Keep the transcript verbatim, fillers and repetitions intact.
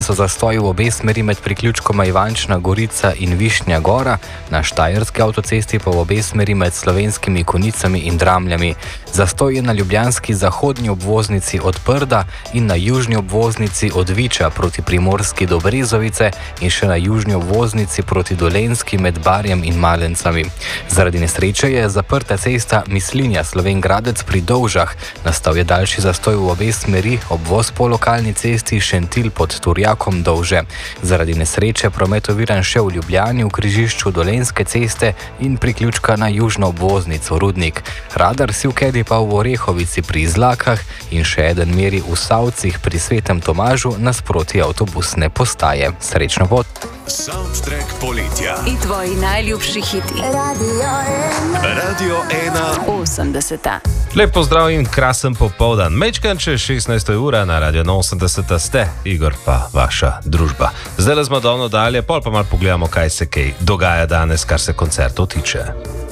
so zastoji v obe smeri med priključkoma Ivančna Gorica in Višnja Gora, na štajerski avtocesti pa v obe smeri med Slovenskimi Konicami in Dramljami. Zastoj je na ljubljanski zahodnji obvoznici od Prda in na južni obvoznici od Viča proti Primorski do Brezovice in še na južni obvoznici proti Dolenjski med Barjem in Malencami. Zaradi nesreče je zaprta cesta Mislinja Slovenj Gradec pri Dovžah. Nastal je daljši zastoj v obe smeri, obvoz po lokalni cesti Šentilj pod Turjakom Dovže. Zaradi nesreče promet oviran še v Ljubljani v križišču Dolenjske ceste in priključka na južno obvoznico Rudnik. Radar si v Kedi pa v Orehovici pri Izlakah in še eden meri v Savcih pri Svetem Tomažu nasproti avtobusne postaje. Srečno pot! Soundtrack poletja in tvoji najljubši hiti. Radio ena. Radio ena. osemdeseta. Lep pozdrav in krasen popoldan. Mečkan čez šestnajsta ura na Radio osemdeseta ste, Igor pa vaša družba. Zdaj le z Madonno dalje, pol pa malo pogledamo, kaj se kaj dogaja danes, kar se koncertov tiče.